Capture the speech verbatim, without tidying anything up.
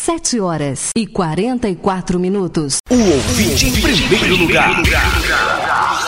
Sete horas e quarenta e quatro minutos. O ouvinte em primeiro lugar.